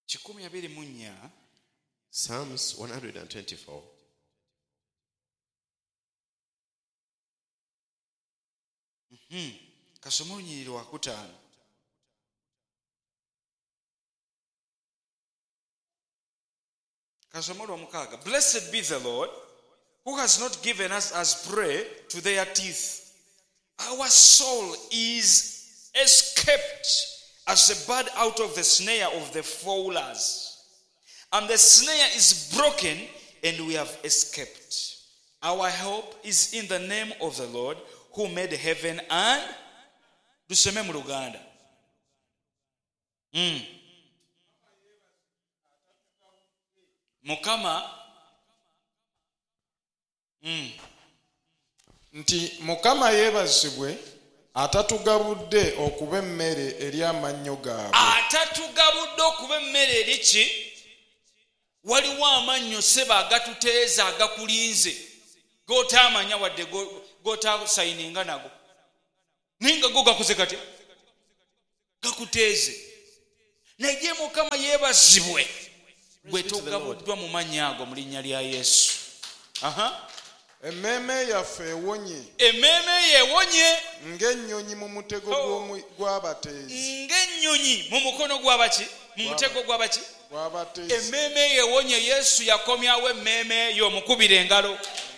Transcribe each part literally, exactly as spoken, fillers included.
kikumi abiri mu nnya Psalms one hundred twenty-four. Mhm. Kasoma olunyiriri wakutaano. Kasoma olwomukaaga. Blessed be the Lord, who has not given us as prey to their teeth. Our soul is escaped as a bird out of the snare of the fowlers. And the snare is broken, and we have escaped. Our help is in the name of the Lord, who made heaven and... Tuseme mu Luganda. Mm. Mukama mm. nti Mukama yeebazibwe atatugabudde okuba emmere eri amannyo gaabwe. Atatugabudde okuba emmere eri ki? Waliwo amannyo seba agatuteeza agakulinze g'otaamanya wadde g'otaasayininga nago. Ninga go gakuze kati gakuteeze. Naye Mukama yeebazibwe bwe togabuddwa mu mannya ago mu linnya lya Yesu. Aha. Emmeeme yaffe ewonye. Emmeeme yeewonye ng'ennyonyi mu mutego gw'abateezi. Ng'ennyonyi mu mukono gw'abaki? Mu mutego gw'abaki? Gw'abateezi. Emmeeme yeewonye. Yesu yakomyawo emmeeme eyo omukubira engalo.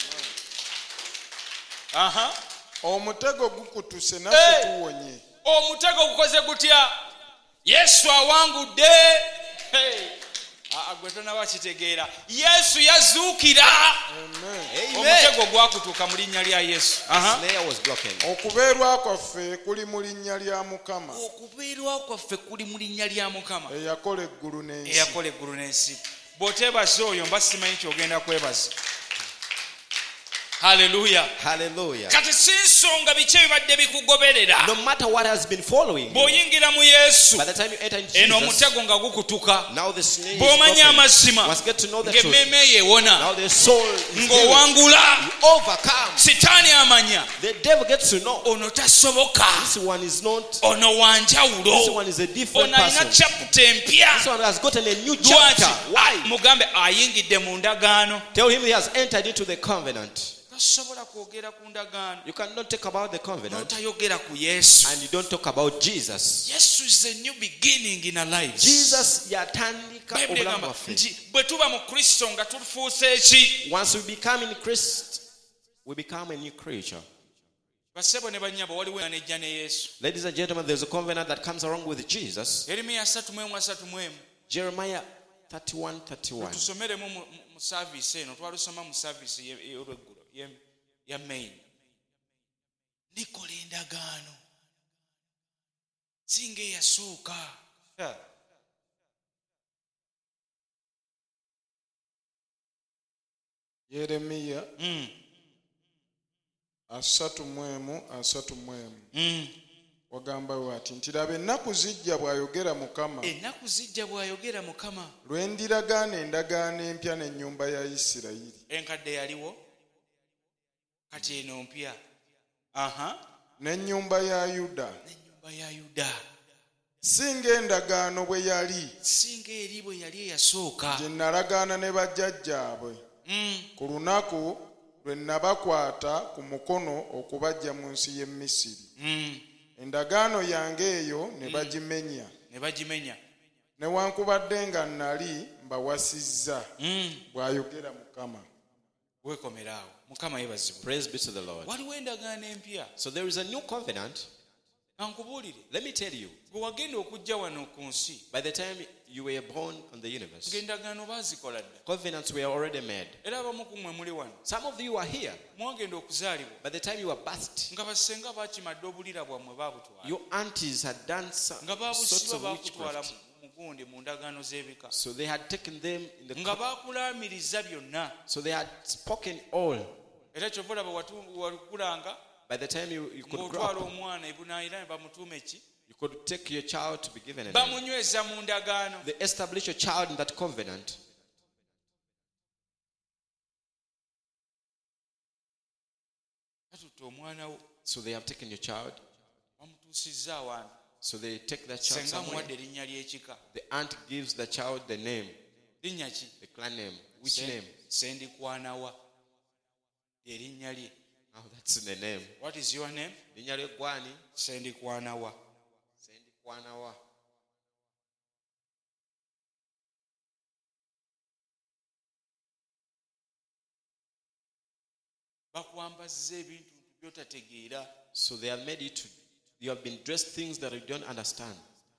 Aha. Omutego gukutuse naffe tuwonye. Omutego gukoze gutya? Yesu awangudde. Hey. Agwe tonaba kitegeera. Yesu yazuukira. Amen. Omutego gwakutuuka mu linnya lya Yesu. Okubeerwa kwaffe kuli mu linnya lya Mukama. Okubeerwa kwaffe kuli mu linnya lya Mukama. Eyakola eggulu n'ensi. Eyakola eggulu n'ensi. Bw'oteebaza oyo mba simanyi ky'ogenda kwebaza. Hallelujah. Hallelujah. Kati si nsonga biki ebibadde bikugoberera. No matter what has been following you, bw'oyingira mu Yesu, by the time you enter in eno Jesus, omutego nga gukutuka, now the snare is bw'omanya broken. amazima, Must get to know the truth. ng'emmeeme yeewona, Now the soul is healed. ng'owangula, You overcome. sitaani amanya, The devil gets to know ono tasoboka, this one is not. ono wanjawulo, This one is a different ono alina person. chapter empya. This one has gotten a new chapter. Lwaki? Why? Mugambe ayingidde mu ndagaano. Tell him he has entered into the covenant. Tasobola kwogera ku ndagaano You cannot talk about the covenant n'otayogera ku Yesu. and you don't talk about Jesus. Yesu is a new beginning in our lives. Jesus yatandika Bible obulamu egamba bwaffe. nti bwe tuba mu Kristo nga tufuuse eki? Once we become in Christ, we become a new creature. Basebo ne bannyabo waliwo enejja ne Yesu. Ladies and gentlemen, there's a covenant that comes along with Jesus. Yeremiya three one three. Jeremiah thirty-one thirty-one. Tusomeremu mu mu service eno, twalusoma mu service y'olweggulo ya main. Nikola endagaano singa eyasooka. Yeremiya Mm. asatu mu emu asatu mu emu. Mm. Wagamba wati nti laba ennaku zijja bw'ayogera Mukama, Ennaku zijja bw'ayogera Mukama. lwe ndiragaana endagaano empya n'ennyumba ya Isirayiri. Enkadde yaliwo kati eno mpya. Aha. N'ennyumba ya Yuda, N'ennyumba ya Yuda singa endagaano bwe yali singa eri bwe yali eyasooka. gye nalagaana ne bajjajjaabwe Mm. ku lunaku lwe nabakwata ku mukono okubaggya mu nsi y'e Misiri. Mm. Endagaano yange eyo ne bagimenya, Ne bagimenya. newankubadde nga nali mbawasizza, Mm. bw'ayogera Mukama. Weekomeraawo. Mukama yeebazibwe. Praise be to the Lord. Waliwo endagaano empya. So there is a new covenant. Ankubuulire. Let me tell you, Bwe wagenda okujja wano ku nsi, by the time you were born on the universe, ng'endagaano baazikola dda. covenants were already made. Era abamu ku mmwe muli wano. Some of you are here. Mwagenda okuzaalibwa By the time you were birthed, nga basenga baakimadde obulira bwammwe baabutwala. your aunties had done some Nga sorts baabusiba of baakutwala witchcraft. mu gundi mu ndagaano z'ebika. So they had taken them in the Nga co- baakulaamiriza byonna. so they had spoken all. Era kyova laba watu- wakulanga By the time you, you could grow ng'otwala up, omwana ebunaayira ne bamutuuma eki? you could take your child to be given a name. Bamunyweza mu ndagaano. They establish your child in that covenant. Batutte omwana wo So they have taken your child, bamutuusizza awantu. So they take the child senga somewhere. muwadde erinnya ly'ekika. The aunt gives the child the name, Linnya ki? the clan name. Which Se- name? Sendikwanawa. Erinnya lye. Oh, that's the name. What is your name? Linnya lye gwani? Sendikwanawa. Sendikwana. Bakwambazza ebintu by'otategeera. So they have made you to, you have been dressed things that you don't understand.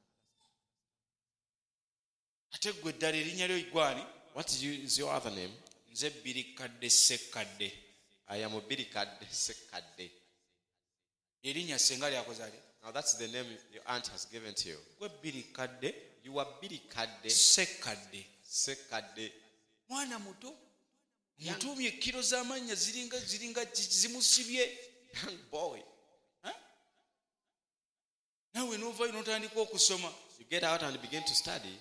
Ate ggwe eddala erinnya lyo gwani? What is, you, is your other name? Nze Birikadde Ssekkadde. I am Obirikadde Sekadde. Erinnya senga lyakoze ali? Now that's the name your aunt has given to you. Gwe Birikadde You are Birikadde Ssekkadde. Sekadde. Mwana muto mutuumye ekkiro z'amannya ziringa ziringa zimusibye. Young boy. Naawe n'ovaayo n'otandika okusoma. You get out and begin to study.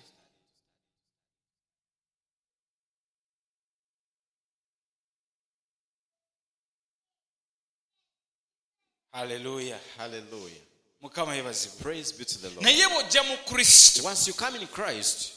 Hallelujah. Hallelujah. Mukama yebazibwe. Praise be to the Lord. Naye bw'ojja mu Kristo Once you come in Christ,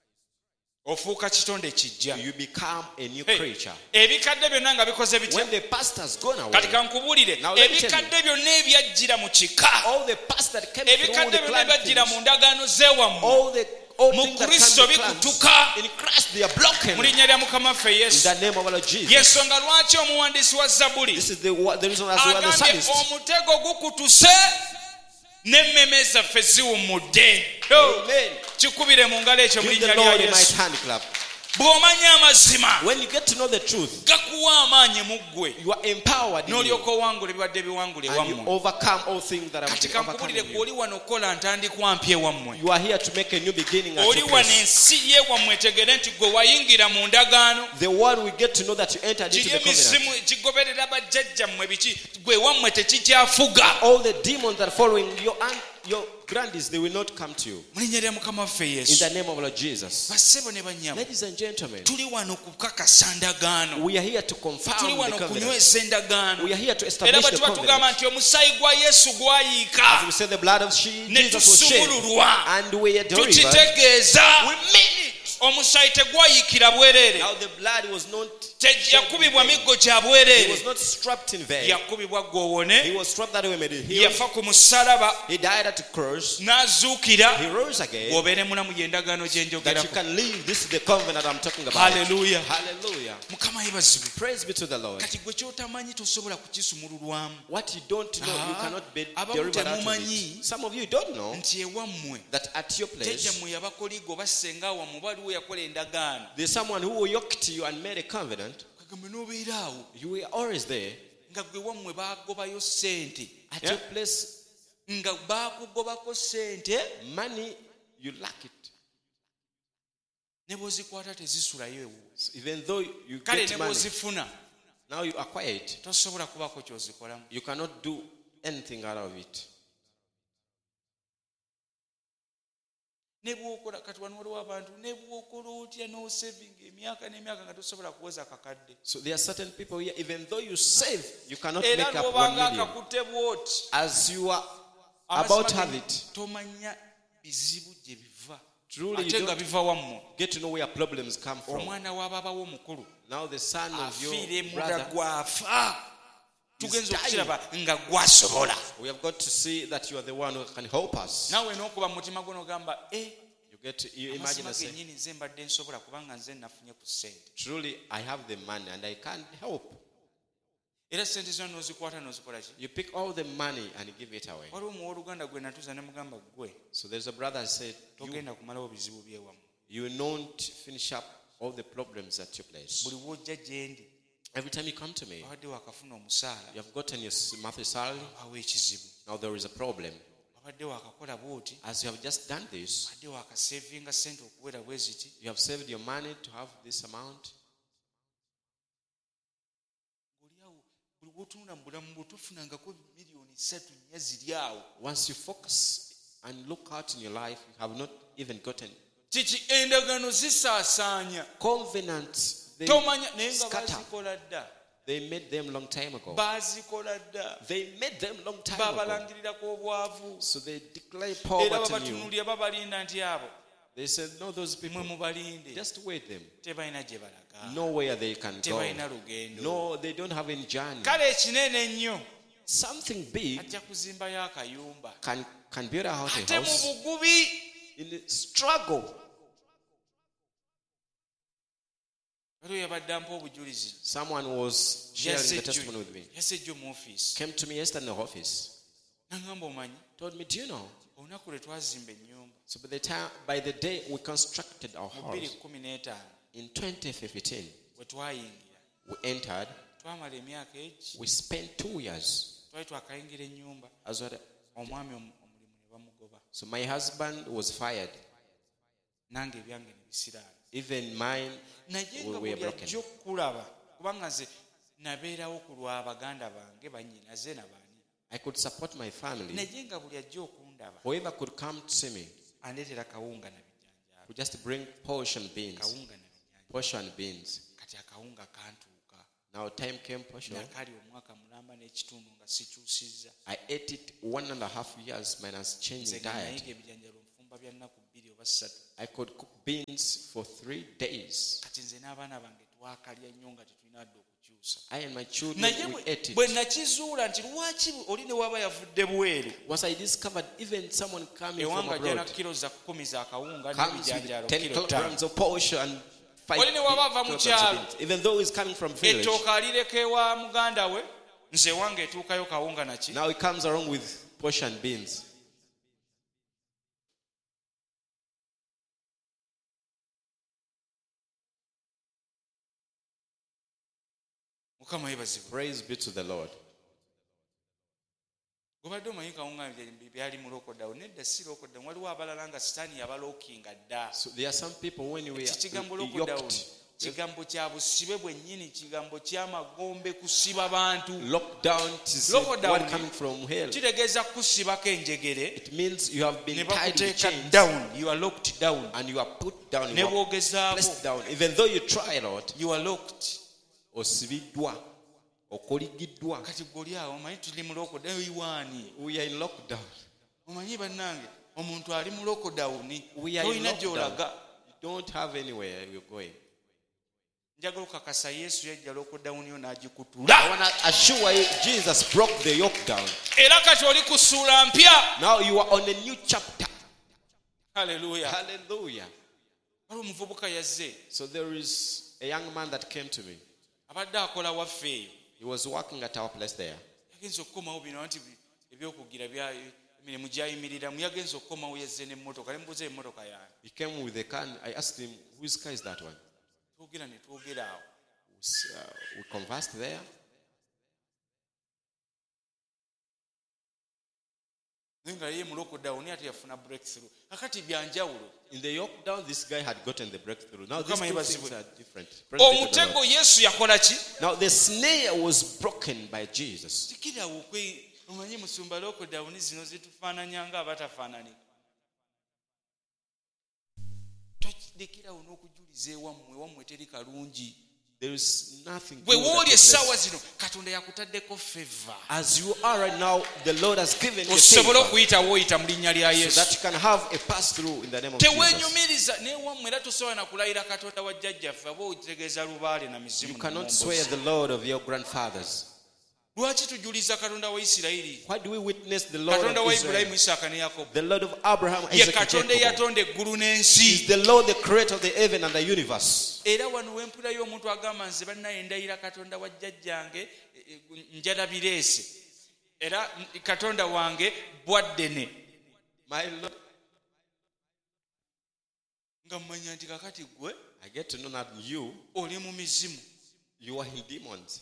ofuuka kitonde kijja. you become a new Hey, creature. ebikadde byonna nga bikoze bitya? When the past has gone away, Kati kankubuulire Now let me tell you. ebikadde byonna ebyajjira mu kika, all the past that came through ebikadde the byonna clan ebyajjira things, mu ndagaano z'ewammwe, all the old Mu things that Kristo come to clans, bikutuka. in Christ they are broken. mu linnya lya Mukama waffe In Yesu. the name of our Lord Jesus. Yensonga lwaki omuwandiisi wa Zabbuli This is the, the reason as well as the agambye psalmist. omutego gukutuse n'emmeme zaffe ziwummudde. Yo, Amen. kikubire mu ngalo ekyo mu Give linnya the lya Lord a Yesu. mighty hand clap. Bw'omanya amazima When you get to know the truth, gakuwa amaanyi mu ggwe you are empowered in you, n'olyoka owangula ebibadde biwangula and you ewammwe. overcome all things that have Kati been overcome kankubulire in gwe you. oli wano okukola ntandikwa mpya ewammwe. You are here to make a new beginning at Oli your wano place. ensi y'ewammwe etegere nti gwe wayingira mu ndagaano. The world will get to know that you entered into Kiri the covenant. emisimu egigoberera bajjajjammwe biki gwe ewammwe tekikyafuga. All the demons that are following your aunt, your grandies, they will not come to you. Mu linnya lya Mukama waffe In Yesu. the name of Lord Jesus. Bassebo ne bannyabo, Ladies and gentlemen, tuli wano kukakasa ndagaano. we are here to Tuli confirm the wano covenant. kunyweza endagaano. We are here to Era establish bwe the tuba tugamba covenant. nti omusaayi gwa Yesu As gwayiika we say, the blood of she- ne Jesus was shed, tusumululwa, and we are delivered. tukitegeeza We mean it. omusaayi tegwayiikira bwereere. Now the blood was not Te- shed in yakubibwa vain. miggo gya He bwereere. was not strapped in vain. Yakubibwa He gwowone, was strapped that we may be healed. yafa ku musalaba, He died at the cross. n'azuukira. He rose again. Gwobeere mulamu y'endagaano gye That you njogerako. can live. This is the covenant I'm talking about. Hallelujah. Hallelujah. Mukama yebazibwe. Praise be to the Lord. Kati gwe kyotamanyi tosobola kukisumululwamu. What you don't know, you Ah, cannot be abamu delivered out of temumanyi it. Some of you don't know nti ewammwe that at your place, jjajjammwe yabakoligo basenga wammwe waliwo yakola endagaano. there's someone who yoked you and made a covenant. Kagambe n'obeera awo You were always there. nga gwe wammwe baagobayo ssente, At Yeah? your place, nga baakugobako ssente money, you lack it. ne bw'ozikwata tezisulayo ewo. So even though you Kale get ne money, bw'ozifuna now you acquire it. tosobola kubaako ky'ozikolamu. You cannot do anything out of it. Ne bw'okola kati wano waliwo abantu ne bw'okola otya n'osevinga emyaka n'emyaka nga tosobola kuweza akakadde. So there are certain people here, even though you save, you cannot Era make up one n'obanga million. akakutte bw'oti As you are about to have it, tomanya bizibu gye biva truly you ate nga don't biva wammwe. get to know where problems come from. Omwana w'ababawo omukulu Now the son of your afiire muda brother, gwafa, tugenza dying. okukiraba nga gwasobola. we have got to see that you are the one who can help us. Naawe n'okuba mu mutima gwo n'ogamba e You get to, you imagine amazima and say, gennyini nze mbadde nsobola kubanga nze nafunye ku ssente. truly I have the money and I can't help. Era ssente zino n'ozikwata n'ozikola ki? You pick all the money and give it away. Waliwo muwooluganda gwe natuuza ne mugamba ggwe So there's a brother who said, you, togenda kumalawo bizibu by'ewammwe. you will not finish up all the problems at your place. Buli w'ojja gye ndi Every time you come to me, wabadde wakafuna omusaala you have gotten your monthly salary. wawo ekizibu, Now there is a problem. wabadde wakakola bw'oti, As you have just done this, wabadde wakasevinga ssente okuwera bwe ziti, you have saved your money to have this amount. ng'oli awo buli w'otunula mu bulamu bwo tofunangako miliyoni ssatu nnya ziri awo. Once you focus and look out in your life, you have not even gotten Kiki endagaano zisaasaanya covenants. They tomanya naye nga scatter. bazikola dda. They made them long time ago. baazikola dda They made them long time ago. babalangirirako obwavu So they declare era poverty in you. babatunuulira babalinda nti abo They said, no, those people, mwe mubalinde just wait them. tebalina gye balaga Nowhere they can go. tebalina lugendo No, they don't have any journey. kale ekinene ennyo Something big ajja kuzimbayo akayumba can, can build a house, a ate mu house bugubi in the struggle. waliwo yabadde ampa obujulizi Someone was sharing Yazze the ejjo- testimony with me. yazze ejjo mu ofiisi Came to me yesterday in the office. nagamba omanyi Told me, do you know? olunaku lwe twazimba ennyumba So by the time, by the day we constructed our mu bbiri house kumi n'etaano in twenty fifteen, bwe twayingira we entered. twamala emyaka egi We spent two years twali twakayingira ennyumba as well. omwami omu- omulimu ne bamugoba So my husband was fired. nange ebyange ne bisiraala Even mine, naye we nga were buli broken. ajja okukulaba kubanga nze nabeerawo ku lwa baganda bange bannyinaze nabaani I could support my family. naye nga buli ajja okundaba Whoever could come to see me andeetera kawunga na bijjanjaalo would just bring portion beans. kawunga na bijjanjaalo Portion beans. kati akawunga kantuuka Now time came portion. nakali omwaka mulamba n'ekitundu nga sikyusizza I ate it one and a half years minus nze changing nga diet. nayiga ebijanjalo nfumba bya nnaku bbiri oba ssatu I could cook beans for three days. kati nze n'abaana bange twakalya nnyo nga tetulina dde okukyusa I and my children, naye we bwe- ate bwe it. nakizuula nti lwaki oli ne waba yavudde bwere Once I discovered even someone coming from ewanga jana abroad kilo za kumi za kawunga comes n'ebijanjalo with ten kilo ttaano kilograms of portion and five Oli ne waba ava mu kilograms kyalo. of beans. Even though he's coming from village, ettooka alireka ewa muganda we nze wange etuukayo kawunga naki now he comes along with portion beans. mukama yebazibwe Praise be to the Lord. gobadde omanyi kawunga bye- byali mu lokodawo nedda si lokodawo waliwo abalala nga sitaani yabalookinga dda So there are some people when we Eki are kigambo lokodawo yoked, kigambo kya busibe bwennyini kigambo ky'amagombe kusiba bantu lockdown, it is a Lockdown. word coming from hell. kitegeeza kusibako enjegere It means you have ne been tied with bakuteeka chains down you are locked down and you are put down. ne You are bwogezaako placed down. Even though you try, Lord, you are locked osibiddwa, okoligiddwa. kati gweoli awo omanyi tuli mu lokodawo iwaani We are in lockdown. omanyi bannange omuntu ali mu lokodawuni We are in tolina lockdown. gy'olaga You don't have anywhere you're going. njagala okakasa yesu yajja lokodawuni yo I n'agikutula want to assure you, Jesus broke the yoke down. era kati oli ku ssuula mpya Now you are on a new chapter. haleluya Hallelujah. wali omuvubuka yazze So there is a young man that came to me. abadde akola waffe eyo He was working at our place there. yagenza okukomawo bino nti ebyokugira bya emirimu gyayimiriramu yagenza okukomawo yazze n'emmotoka ne mubuuza emmotoka yange He came with a car. and I asked him, whose car is that one? twogera ne twogera awo Was, uh, we conversed there. naye nga ye mulokodawuni ate yafuna breakthrough kakati byanjawulo In the yoke down, this guy had gotten the breakthrough. Now these Mukama two yebazibwe. things are different. Praise be to the omutego Lord. yesu yakola ki Now the snare was broken by Jesus. tikirawo kwe omanyi musumba lokodawuni zino zitufaananya nga abatafaanani tolekerawo n'okujuliza ewammwe ewammwe teri kalungi There is nothing bwe good that wooli takes essaawa place. zino katonda yakutaddeko feva As you are right now, the Lord has given you osobole favor okuyitawo oyita mu linnya lya so yesu that you can have a pass through in the name of Jesus. teweenyumiriza newammwe era tosobola na kulayira katonda wa jjajjaffe aba otegeeza lubaale na mizimu You cannot mu swear mboozi. the Lord of your grandfathers. lwaki tujuliza katonda wa isirayiri Why do we witness the Lord katonda of wa Israel? ibulayimu isaaka ne yakobo The Lord of Abraham, ye Isaac, and katonda Jacob. eyatonda eggulu He n'ensi is the Lord, the creator of the heaven and the universe. era wano wempulayo omuntu agamba nze bannaye ndayira katonda wa jjajjange e, e, njala bireese era mm, katonda wange bwaddene My Lord, nga mmanya nti kakati gwe I get to know that you, oli mu mizimu you are in demons.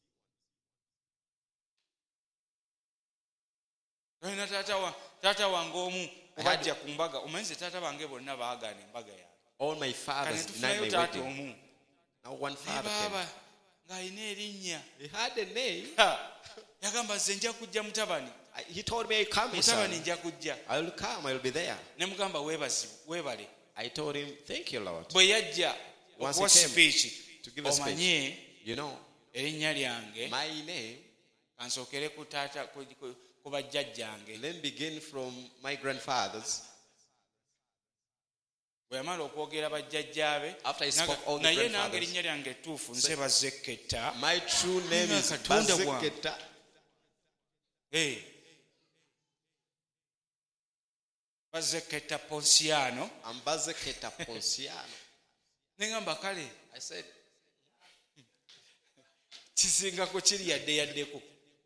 olina taata wa- taata wange omu obajja ku mbaga omanyize taata bange bonna baagaana embaga yange All my kane fathers denied tufunayo my taata wedding. omu Now one naye father came. baaba ng'alina erinnya He had a name. Ha! yagamba nze nja kujja mutabani I- He told me, come, my mutabani son. nja kujja I will come. I will be there. ne mugamba weebazi weebale I told him, thank you, Lord. bwe yajja Once okuwa he came sipiiki to give a speech. omanye You know, erinnya lyange My name, kansookere ku taata ku- ku- ku bajjajjange then begin from my grandfathers. bwe yamala okwogera bajjajjaabe After he spoke all the naye nange grandfathers. erinnya lyange ettuufu nze Bazeketa. My true name is Katonda wange. Bazeketa. Eh. Bazeketa Ponsiano. I'm Bazeketa Ponciano. Nengamba kale I said, kisingako kiri yadde yaddeko.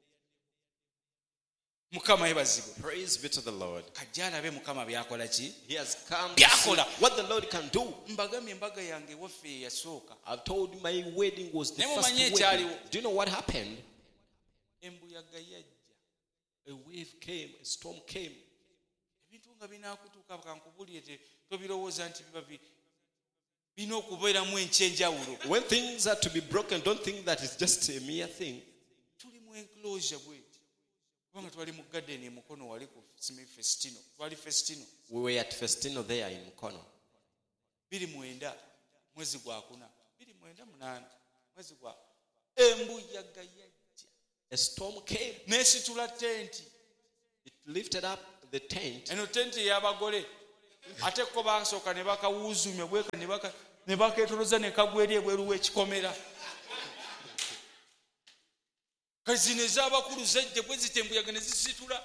Mukama yebazibwe. praise be to the Lord. Kajja alabe Mukama byakola ki? He has come to see Byakola. what the Lord can do. Mbagambye embaga yange waffe yasooka. I've told you my wedding was the Naye first mumanyi wedding. ekyaliwo. Do you know what happened? Embuyaga yajja. A wave came, a storm came. Ebintu nga binaakutuuka kankubulire tobirowooza nti biba bi- birina okubeeramu enkyenjawulo. When things are to be broken, don't think that it's just a mere thing. Tuli mu enclosure bweti. Kubanga twali mu garden emukono wali ku Smith Festino. Twali Festino. We were at Festino there in Mukono. Biri mwenda mwezi gwa kuna. Biri mwenda munana mwezi gwa. Embuyaga yajja. A storm came. N'esitula tenti. It lifted up the tent. Eno tenti ey'abagole. Ate ko basooka ne bakawuuzumya bweka ne baka ne bakeetoloza ne kagwa eri ebweru w'ekikomera. Kale zino ez'abakulu zejje bwe zita embuyaga ne zisitula.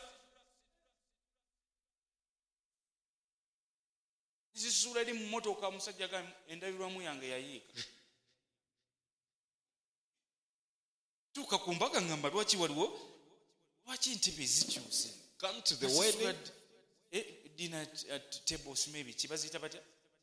Zisitula eri mu mmotoka omusajja ga endabirwamu yange yayiika. Tuuka ku mbaga ngamba lwaki waliwo lwaki ntebe zikyuse. Come to the wedding. Eh, dinner at tables maybe kibazita batya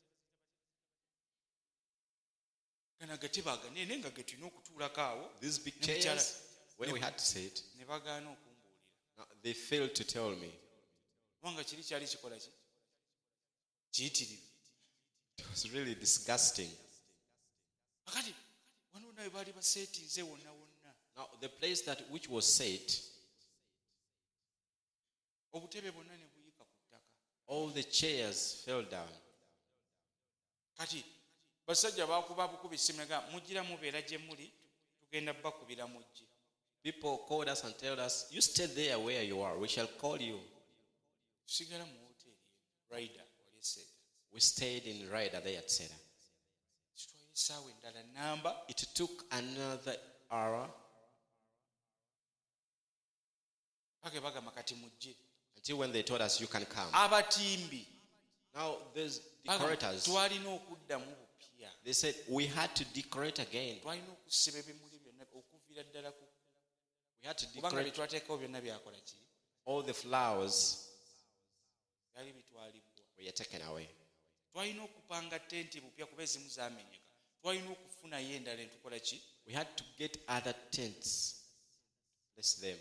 kana gatibaga nene nga getulina okutuulako awo These big ne mukyala- chairs, when we had to sit, ne bagaana okumbuulira now they failed to tell me. kubanga kiri kyali kikola ki kiyitirivu. It was really disgusting. Akati wano nawe baali baseetinze wonna wonna Now, the place that which was set, obutebe bwonna ne buyika ku ttaka. all the chairs fell down. Kati basajja baakuba bukubi simega mugira mubeera gye muli tugenda bakubira mujje. People called us and told us, you stay there where you are. We shall call you. Tusigala mu hoteeri Raida wali eseeta. We stayed in Ryder there at Seda. Kitwala essaawa endala namba It took another hour pake bagamba kati mujje. until when they told us you can come. Abatimbi Now, there's bagamba, decorators. twalina okuddamu bupya. They said we had to decorate again. Twalina okusiba ebimuli byonna okuviira ddala ku We had to kubanga bye decorate twateekawo byonna byakola ki all the flowers byali bitwalibbwa. were taken away. Twalina okupanga tenti bupya kuba ezimu zaamenyeka. Twalina okufunayo endala entukola ki We had to get other tents. Bless them.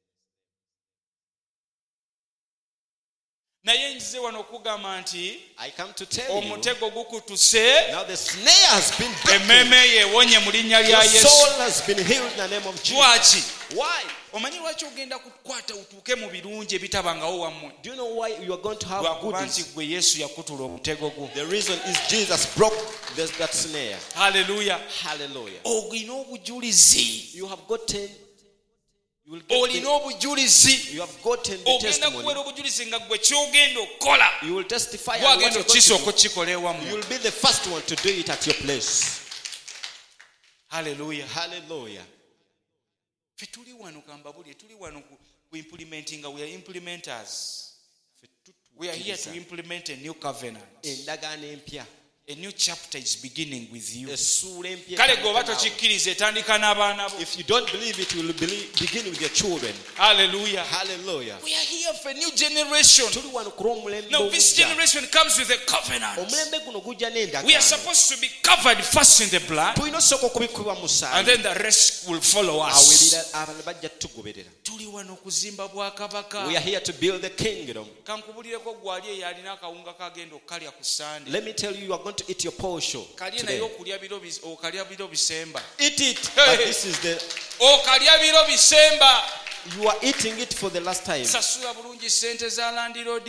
naye nzize wano okugamba nti I come to tell you, omutego gukutuse now the snare has been broken. emmeeme yeewonye mu linnya lya Your Yesu. soul has been healed in the name of Jesus. Lwaki Why? omanyi lwaki ogenda kukwata utuuke mu birungi ebitabangawo wammwe? Do you know why you are going to have Lwakuba nti goodies? gwe Yesu yakutula omutego gwo. The reason is Jesus broke this, that snare. Haleluya. Hallelujah. Olina obujulizi. You have gotten, you will get Olina the, obujulizi. you have gotten the Ogenda testimony. kuweera obujulizi nga gwe kyogenda okukola. You will testify on what Gwagenda you're going okukisooka to do. okukikola You ewammwe. will be the first one to do it at your place. Haleluya. Hallelujah. Ffe tuli wano kambabulye tuli wano ku ku implementing we are implementers. We are here to implement a new covenant. Endagaano empya. A new chapter is beginning with you. Essuula empya Kale etandika gweoba naawe. tokikkiriza etandika n'abaana bo. If you don't believe it, you will believe, begin with your children. Hallelujah. Hallelujah. We are here for a new generation. Tuli wano ku lw'omulembe Now this ogujja. generation comes with a covenant. Omulembe guno gujja We are n'endagaano. supposed to be covered first in the blood, Tulina osooka okubikubibwa mu and musaayi. then the rest will follow us. Awulira abalala bajja tugoberera. Tuli wano okuzimba bwakabaka. We are here to build the kingdom. Kankubulireko gwali eyo alina akawunga kagenda okukalya ku Sunday. Let me tell you, you are going to eat your portion Kalye naye today. okulya biro bis- okalya biro bisemba. Eat it. Hey. But this is the, Okalya biro bisemba. you are eating it for the last time. Sasula bulungi sente za Land Road wo.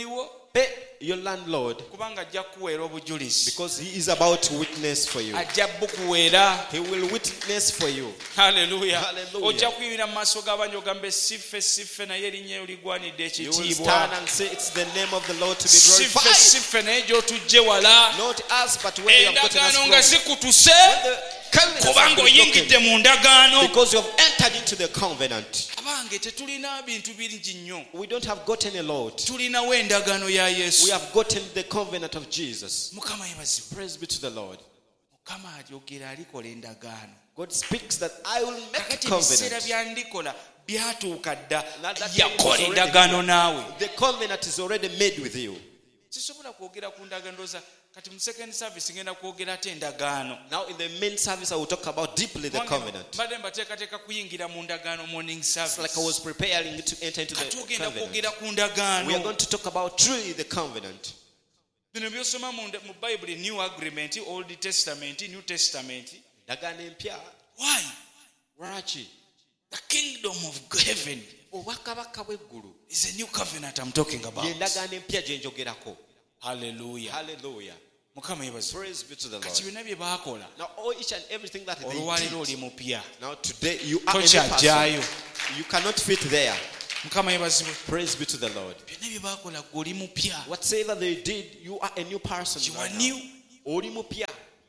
pay your landlord, kubanga ajja kuweera obujulizi. because he is about to witness for you. Ajja bukuweera. He will witness for you. Hallelujah. Hallelujah. Ojja kuyimira mu maaso g'abangi ogambe siffe siffe naye erinnya eryo ligwanidde You will stand ekitiibwa. and say it's the name of the Lord to be Siffe glorified. siffe naye gy'otujje wala. Not us, but when you have gotten us Endagaano nga from. zikutuse The covenant has kubanga been oyingidde broken mu ndagaano. because you have entered into the covenant. Abange tetulina bintu bingi nnyo. We don't have gotten a lot. Tulinawo endagaano ya We Yesu. have gotten the covenant of Jesus. Mukama yebazibwe. Praise be to the Lord. Mukama alyogera alikola endagaano. God speaks that I will make a Kakati ebiseera covenant. bya ndikola byatuuka dda. Now that time is Yakola already endagaano here. naawe. The covenant is already made with you. Sisobola kwogera ku ndagaano ndowooza kati mu second service ngenda kwogera ate endagaano. Now in the main service I will talk about deeply the covenant. Mbadde mbateekateeka kuyingira mu ndagaano morning It's service. like I was preparing to enter into the Kati ogenda covenant. kwogera ku We are ndagaano. going to talk about truly the covenant. Bino byosoma mu mu Bible, New Agreement, Old Testament, New Testament. Ndagaano empya. Why? Lwaki? The kingdom of heaven Obwakabaka bw'eggulu is a new covenant I'm talking about. ye ndagaano empya gye njogerako. Hallelujah. Hallelujah. Mukama yebaze. Praise be to the Kati Lord. byonna bye baakola. Now all each and everything that they Olwaleero did. oli mupya. Now today you are a new Tokyajjaayo. person. You cannot fit there. Mukama yebazibwe. Praise be to the Lord. Byonna bye baakola ggwe oli mupya. Whatever they did, you are a new person. You are right now. new. Oli mupya.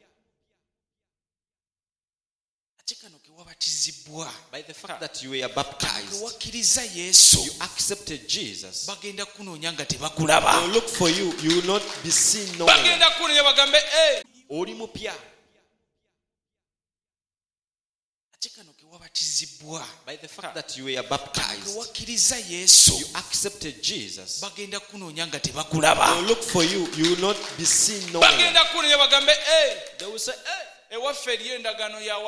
Ate kano ke wabatizibwa. By the fact that you were baptized, Ke wakkiriza Yesu. you accepted Jesus. Bagenda kunoonya nga They tebakulaba. will look for you. You will not be seen nowhere. Bagenda kunoonya bagambe eh. Oli mupya. Ate kano ke wabatizibwa. By the fact that you were Ke baptized, wakkiriza Yesu. you accepted Jesus. Bagenda kunoonya nga They tebakulaba. will look for you. You will not be seen nowhere. Bagenda kunoonya bagambe eh. They will say, hey, Ewaffe eriyo endagaano ya